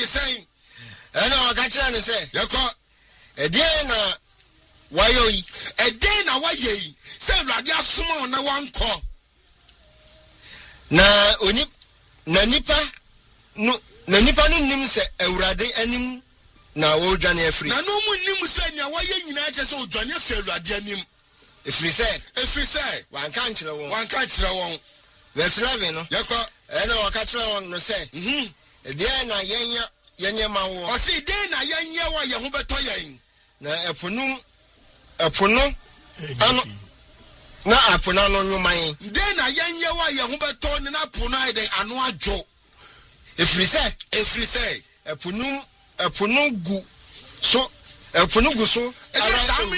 saying. And I catch and say, Yako, a day why you a day now, why ye? Say, Radia Sumo on the one call. Na nipa no nim se awurade anim na wo dwane afri na no mu nim se nya wa ye nyina che se o dwane afri awurade anim efri se wan kan kire won verse 11 no yakọ na waka kire won no se dey na yenye ma wo o se dey na yenye wa ye ho beto yen na eponu ano na apuna no nyuman dey na yenye wa ye ho beto ni na apuna de anu ajo efri se eponu gu so ara